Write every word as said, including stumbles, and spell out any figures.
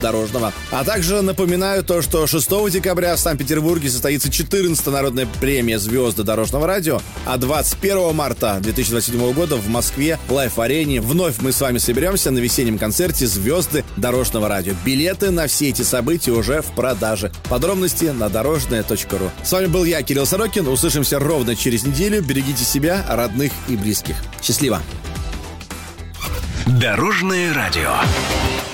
дорожного. А также напоминаю то, что шестого декабря в Санкт-Петербурге состоится четырнадцатая народная премия «Звезды дорожного радио», а двадцать первого марта две тысячи двадцать седьмого года в Москве в Лайф-арене вновь мы с вами соберемся на весеннем концерте «Звезды дорожного радио». Билеты на все эти события уже в продаже. Подробности на дорожное точка ру. С вами был я, Кирилл Сорокин. Услышимся ровно через неделю. Берегите себя, родных и близких. Счастливо! Дорожное радио.